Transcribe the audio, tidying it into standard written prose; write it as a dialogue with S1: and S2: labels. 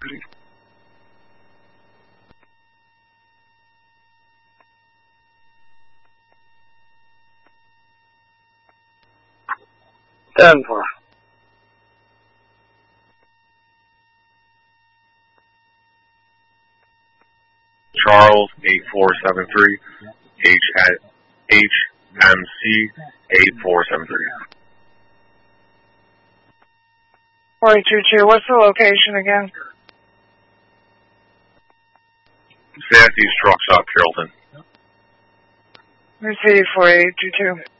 S1: Denver.
S2: Charles 8473, HMC 8473.
S3: 4822, what's the location again?
S2: Sandy's Truck Stop, Carrollton.
S3: Let me see, 4822.